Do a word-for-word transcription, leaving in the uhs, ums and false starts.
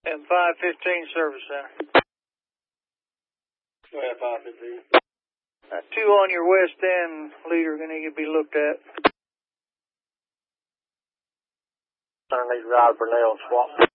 And five fifteen Service Center. Go ahead, five fifteen. Uh, two on your west end, leader, going to need to be looked at. I need to ride Burnell and swap.